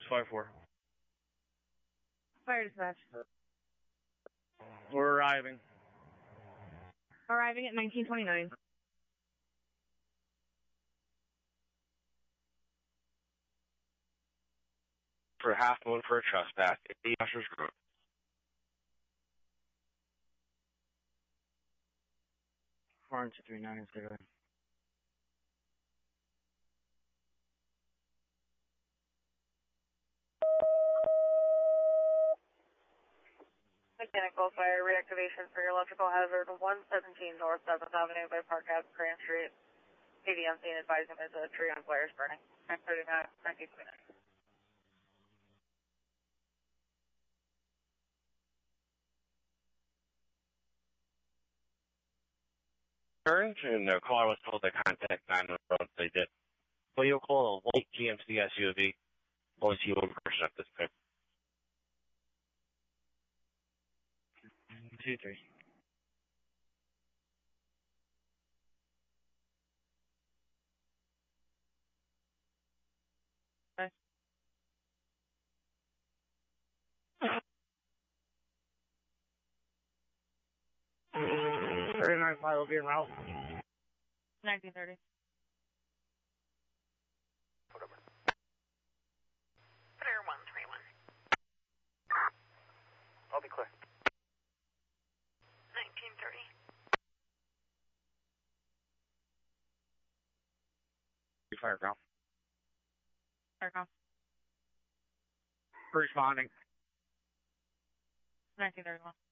654. Fire dispatch. We're arriving. Arriving at 1929. For Half Moon for a trespass. 80 Usher's Grove. Foreign 239 is there. Mechanical fire reactivation for your electrical hazard 117 North 7th Avenue by Park Ave, Grand Street. ADM scene advising there's a tree on fire burning. 939, 1929. Turned and the caller was told to contact 911. They did. So you'll call a white GMC SUV. Only see one person at this point. 2-3. Okay. Thirty-nine will be en route. 1930. Clear 131. I'll be clear. 1930. Fire ground. Aircom. Responding. 1931.